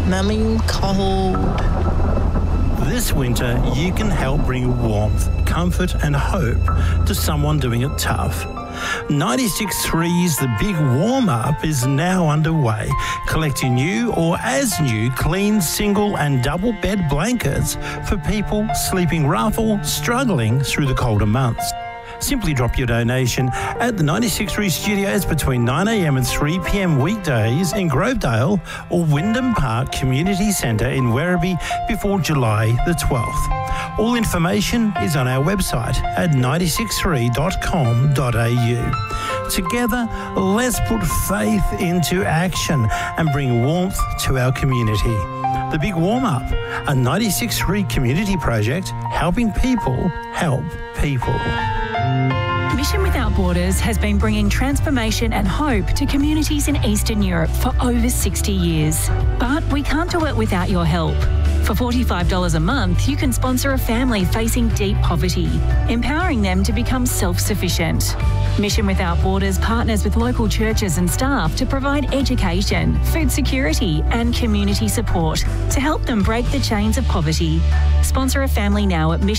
numbing cold. This winter, you can help bring warmth, comfort and hope to someone doing it tough. 96.3's The Big Warm-Up is now underway, collecting new or as new clean single and double bed blankets for people sleeping rough or struggling through the colder months. Simply drop your donation at the 96.3 studios between 9am and 3pm weekdays in Grovedale or Wyndham Park Community Centre in Werribee before July the 12th. All information is on our website at 963.com.au. Together, let's put faith into action and bring warmth to our community. The Big Warm-Up, a 96.3 community project helping people help people. Mission Without Borders has been bringing transformation and hope to communities in Eastern Europe for over 60 years. But we can't do it without your help. For $45 a month, you can sponsor a family facing deep poverty, empowering them to become self-sufficient. Mission Without Borders partners with local churches and staff to provide education, food security and community support to help them break the chains of poverty. Sponsor a family now at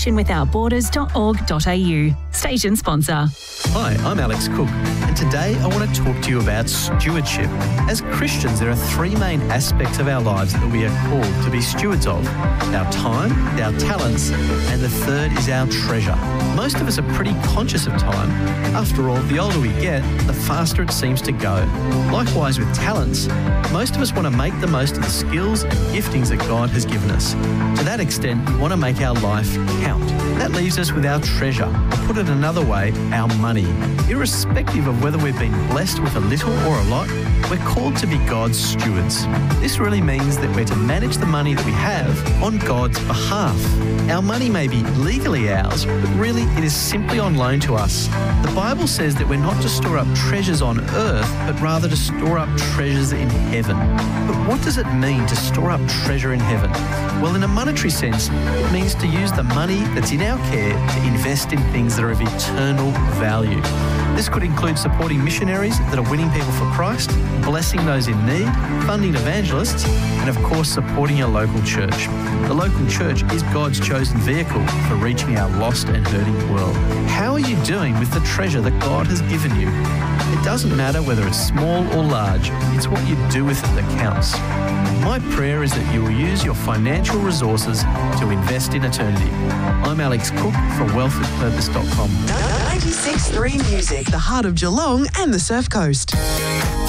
missionwithoutborders.org.au. Station sponsor. Hi, I'm Alex Cook, and today I want to talk to you about stewardship. As Christians, there are three main aspects of our lives that we are called to be stewards of: our time, our talents, and the third is our treasure. Most of us are pretty conscious of time. After all, the older we get, the faster it seems to go. Likewise with talents, most of us want to make the most of the skills and giftings that God has given us. To that extent, we want to make our life count. That leaves us with our treasure, or put it another way, our money. Irrespective of whether we've been blessed with a little or a lot, we're called to be God's stewards. This really means that we're to manage the money that we have on God's behalf. Our money may be legally ours, but really it is simply on loan to us. The Bible says that we're not to store up treasures on earth, but rather to store up treasures in heaven. But what does it mean to store up treasure in heaven? Well, in a monetary sense, it means to use the money that's in our care to invest in things that are of eternal value. This could include supporting missionaries that are winning people for Christ, blessing those in need, funding evangelists, and of course supporting your local church. The local church is God's chosen vehicle for reaching our lost and hurting world. How are you doing with the treasure that God has given you? It doesn't matter whether it's small or large, it's what you do with it that counts. My prayer is that you will use your financial resources to invest in eternity. I'm Alex Cook from wealthwithpurpose.com. 96.3 Music, the heart of Geelong and the Surf Coast.